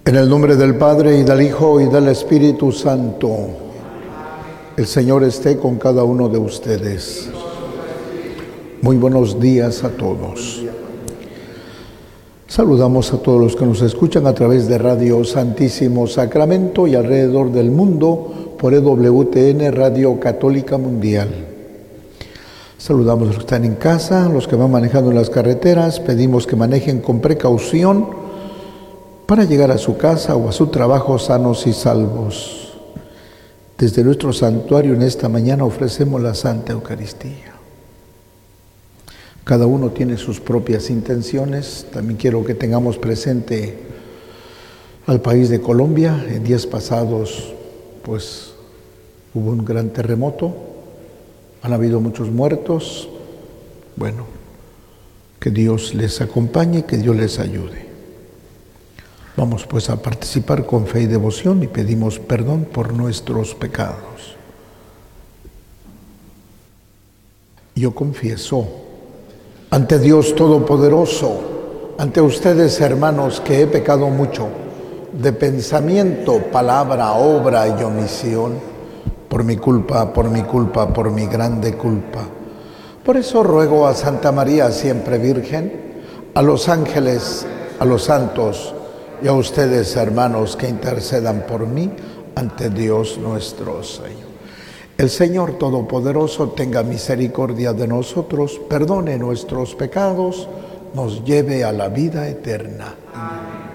En el nombre del Padre, y del Hijo, y del Espíritu Santo. El Señor esté con cada uno de ustedes. Muy buenos días a todos. Saludamos a todos los que nos escuchan a través de Radio Santísimo Sacramento y alrededor del mundo por EWTN, Radio Católica Mundial. Saludamos a los que están en casa, a los que van manejando en las carreteras. Pedimos que manejen con precaución para llegar a su casa o a su trabajo sanos y salvos. Desde nuestro santuario en esta mañana ofrecemos la Santa Eucaristía. Cada uno tiene sus propias intenciones. También quiero que tengamos presente al país de Colombia. En días pasados, pues, hubo un gran terremoto. Han habido muchos muertos. Bueno, que Dios les acompañe, que Dios les ayude. Vamos pues a participar con fe y devoción y pedimos perdón por nuestros pecados. Yo confieso ante Dios Todopoderoso, ante ustedes, hermanos, que he pecado mucho de pensamiento, palabra, obra y omisión, por mi culpa, por mi grande culpa. Por eso ruego a Santa María, siempre Virgen, a los ángeles, a los santos, y a ustedes, hermanos, que intercedan por mí ante Dios nuestro Señor. El Señor Todopoderoso tenga misericordia de nosotros, perdone nuestros pecados, nos lleve a la vida eterna. Amén.